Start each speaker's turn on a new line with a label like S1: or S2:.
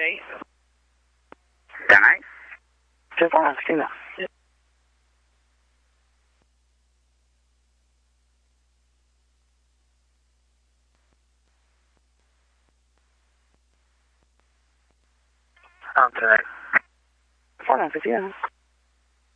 S1: Jay.
S2: Chào ấy.
S1: Chưa có xin ạ.
S2: Okay.
S1: Có là cái gì